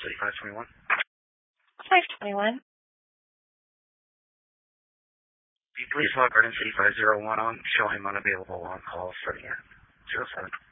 City 521. 521. Please log Garden City 501 on, show him unavailable on call starting at 07.